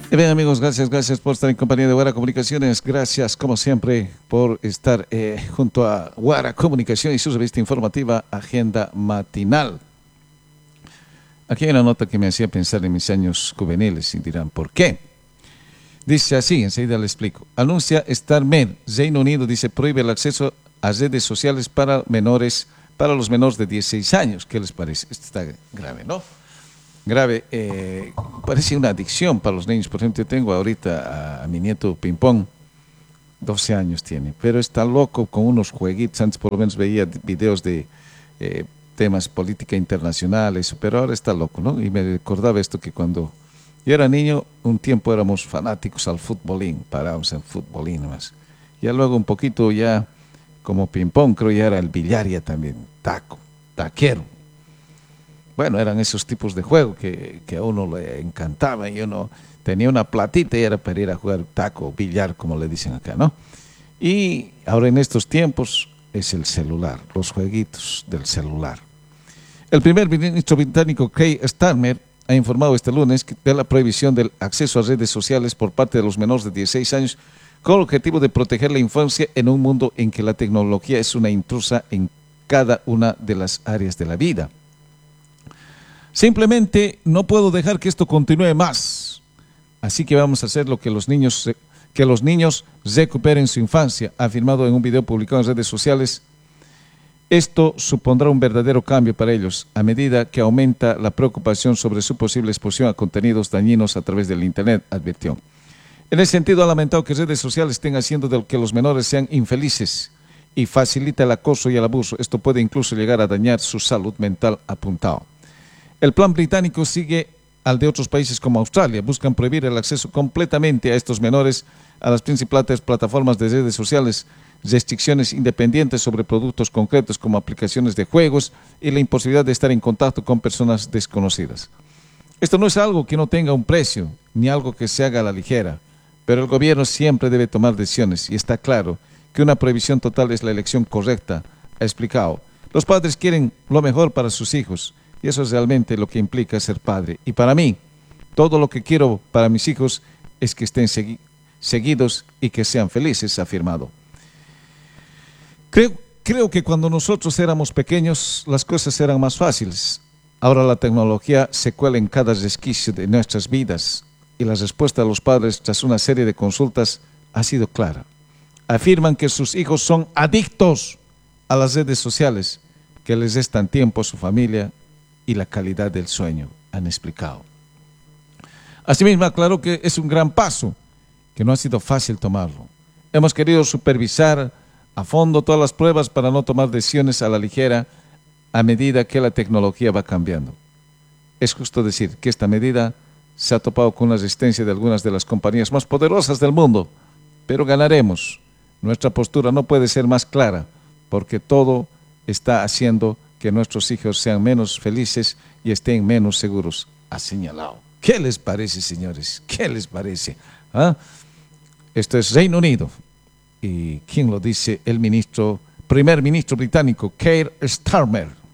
Y bien, amigos, gracias por estar en compañía de Guara Comunicaciones. Gracias, como siempre, por estar junto a Guara Comunicación y su revista informativa Agenda Matinal. Aquí hay una nota que me hacía pensar en mis años juveniles y dirán, ¿por qué? Dice así, enseguida le explico. Anuncia StarMed, Reino Unido, dice, prohíbe el acceso a redes sociales para los menores de 16 años. ¿Qué les parece? Esto está grave, ¿no? Grave, parece una adicción para los niños. Por ejemplo, yo tengo ahorita a mi nieto Pimpón, 12 años tiene, pero está loco con unos jueguitos. Antes por lo menos veía videos de temas política internacional, eso, pero ahora está loco, ¿no? Y me recordaba esto que cuando yo era niño, un tiempo éramos fanáticos al futbolín, parábamos en futbolín nomás. Ya luego un poquito ya, como Pimpón, creo ya era el billar ya también, taquero. Bueno, eran esos tipos de juego que a uno le encantaba y uno tenía una platita y era para ir a jugar taco, billar, como le dicen acá, ¿no? Y ahora en estos tiempos es el celular, los jueguitos del celular. El primer ministro británico, Keir Starmer, ha informado este lunes de la prohibición del acceso a redes sociales por parte de los menores de 16 años con el objetivo de proteger la infancia en un mundo en que la tecnología es una intrusa en cada una de las áreas de la vida. Simplemente no puedo dejar que esto continúe más. Así que vamos a hacer lo que los niños recuperen su infancia, ha afirmado en un video publicado en redes sociales. Esto supondrá un verdadero cambio para ellos a medida que aumenta la preocupación sobre su posible exposición a contenidos dañinos a través del Internet, advirtió. En ese sentido, ha lamentado que redes sociales estén haciendo de que los menores sean infelices y facilita el acoso y el abuso. Esto puede incluso llegar a dañar su salud mental, apuntado. El plan británico sigue al de otros países como Australia. Buscan prohibir el acceso completamente a estos menores a las principales plataformas de redes sociales, restricciones independientes sobre productos concretos como aplicaciones de juegos y la imposibilidad de estar en contacto con personas desconocidas. Esto no es algo que no tenga un precio, ni algo que se haga a la ligera, pero el gobierno siempre debe tomar decisiones y está claro que una prohibición total es la elección correcta, ha explicado. Los padres quieren lo mejor para sus hijos y eso es realmente lo que implica ser padre. Y para mí, todo lo que quiero para mis hijos es que estén seguidos y que sean felices, ha afirmado. Creo que cuando nosotros éramos pequeños las cosas eran más fáciles. Ahora la tecnología se cuela en cada resquicio de nuestras vidas y la respuesta de los padres tras una serie de consultas ha sido clara. Afirman que sus hijos son adictos a las redes sociales, que les restan tiempo a su familia y la calidad del sueño, han explicado. Asimismo, aclaró que es un gran paso, que no ha sido fácil tomarlo. Hemos querido supervisar a fondo todas las pruebas para no tomar decisiones a la ligera a medida que la tecnología va cambiando. Es justo decir que esta medida se ha topado con la resistencia de algunas de las compañías más poderosas del mundo, pero ganaremos. Nuestra postura no puede ser más clara, porque todo está haciendo que nuestros hijos sean menos felices y estén menos seguros, ha señalado. ¿Qué les parece, señores? ¿Qué les parece? ¿Ah? Esto es Reino Unido. ¿Y quién lo dice? El primer ministro británico, Keir Starmer.